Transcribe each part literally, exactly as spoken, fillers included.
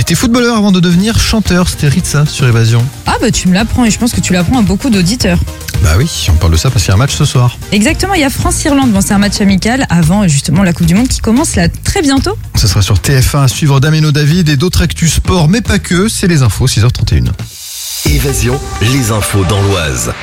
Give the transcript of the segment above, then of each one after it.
était footballeur avant de devenir chanteur, c'était Ritza sur Évasion. Ah bah tu me l'apprends et je pense que tu l'apprends à beaucoup d'auditeurs. Bah oui, on parle de ça parce qu'il y a un match ce soir. Exactement, il y a France-Irlande, bon, c'est un match amical avant justement la Coupe du Monde qui commence là très bientôt. Ce sera sur T F un à suivre Dameno David et d'autres actus sport, mais pas que, c'est les infos, six heures trente et une. Évasion, les infos dans l'Oise.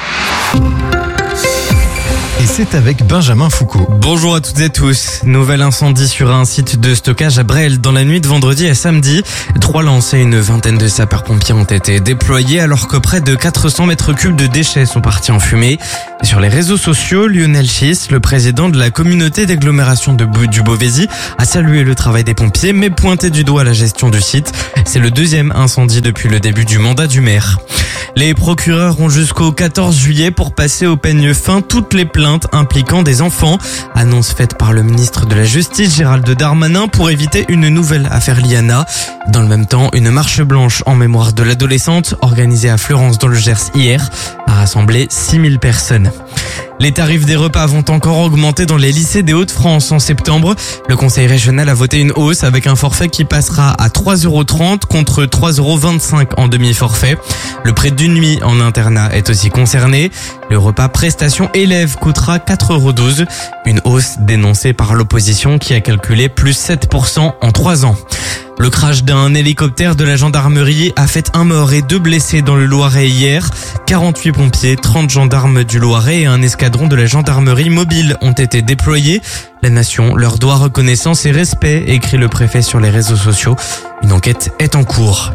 Et c'est avec Benjamin Foucault. Bonjour à toutes et tous. Nouvel incendie sur un site de stockage à Bréal dans la nuit de vendredi à samedi. Trois lances et une vingtaine de sapeurs-pompiers ont été déployés alors que près de quatre cents mètres cubes de déchets sont partis en fumée. Sur les réseaux sociaux, Lionel Schiss, le président de la communauté d'agglomération de Bou- du Beauvaisis, a salué le travail des pompiers mais pointé du doigt la gestion du site. C'est le deuxième incendie depuis le début du mandat du maire. Les procureurs ont jusqu'au quatorze juillet pour passer au peigne fin toutes les plaintes impliquant des enfants. Annonce faite par le ministre de la Justice, Gérald Darmanin, pour éviter une nouvelle affaire Liana. Dans le même temps, une marche blanche en mémoire de l'adolescente, organisée à Fleurance dans le Gers hier, a rassemblé six mille personnes. Les tarifs des repas vont encore augmenter dans les lycées des Hauts-de-France en septembre. Le conseil régional a voté une hausse avec un forfait qui passera à trois euros trente contre trois euros vingt-cinq en demi-forfait. Le prix d'une nuit en internat est aussi concerné. Le repas prestation élève coûtera quatre euros douze. Une hausse dénoncée par l'opposition qui a calculé plus sept pour cent en trois ans. Le crash d'un hélicoptère de la gendarmerie a fait un mort et deux blessés dans le Loiret hier. quarante-huit pompiers, trente gendarmes du Loiret et un escadron de la gendarmerie mobile ont été déployés. La nation leur doit reconnaissance et respect, écrit le préfet sur les réseaux sociaux. Une enquête est en cours.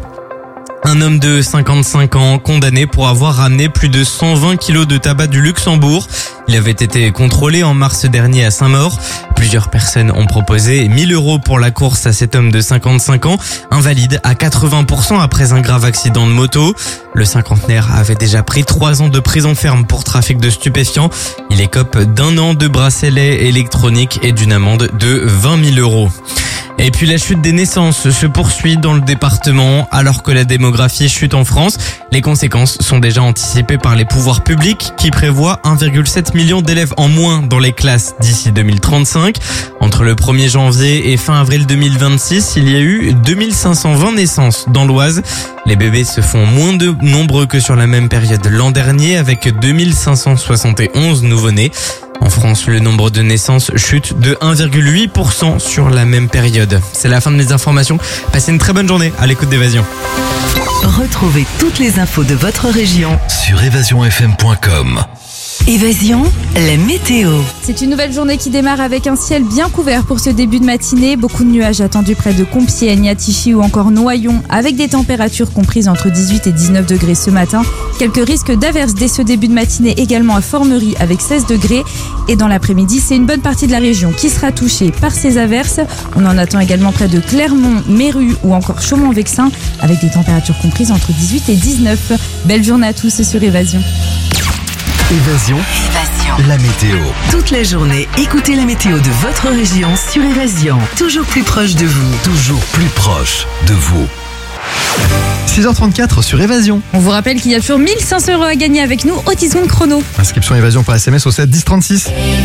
Un homme de cinquante-cinq ans condamné pour avoir ramené plus de cent vingt kilos de tabac du Luxembourg. Il avait été contrôlé en mars dernier à Saint-Maur. Plusieurs personnes ont proposé mille euros pour la course à cet homme de cinquante-cinq ans, invalide à quatre-vingts pour cent après un grave accident de moto. Le cinquantenaire avait déjà pris trois ans de prison ferme pour trafic de stupéfiants. Il écope d'un an de bracelet électronique et d'une amende de vingt mille euros. Et puis la chute des naissances se poursuit dans le département. Alors que la démographie chute en France, les conséquences sont déjà anticipées par les pouvoirs publics qui prévoient un virgule sept million d'élèves en moins dans les classes d'ici deux mille trente-cinq. Entre le premier janvier et fin avril deux mille vingt-six, il y a eu deux mille cinq cent vingt naissances dans l'Oise. Les bébés se font moins de nombreux que sur la même période l'an dernier avec deux mille cinq cent soixante et onze nouveau-nés. En France, le nombre de naissances chute de un virgule huit pour cent sur la même période. C'est la fin de mes informations. Passez une très bonne journée à l'écoute d'Évasion. Retrouvez toutes les infos de votre région Sur évasion f m point com. Évasion, la météo. C'est une nouvelle journée qui démarre avec un ciel bien couvert pour ce début de matinée. Beaucoup de nuages attendus près de Compiègne, Attichy ou encore Noyon, avec des températures comprises entre dix-huit et dix-neuf degrés ce matin. Quelques risques d'averses dès ce début de matinée également à Formerie avec seize degrés. Et dans l'après-midi, c'est une bonne partie de la région qui sera touchée par ces averses. On en attend également près de Clermont, Méru ou encore Chaumont-Vexin avec des températures comprises entre dix-huit et dix-neuf. Belle journée à tous sur Évasion. Évasion, Évasion. la météo. Toute la journée, écoutez la météo de votre région sur Évasion. Toujours plus proche de vous. Toujours plus proche de vous. six heures trente-quatre sur Évasion. On vous rappelle qu'il y a toujours mille cinq cents euros à gagner avec nous au dix secondes chrono. Inscription Évasion par S M S au sept dix trente-six.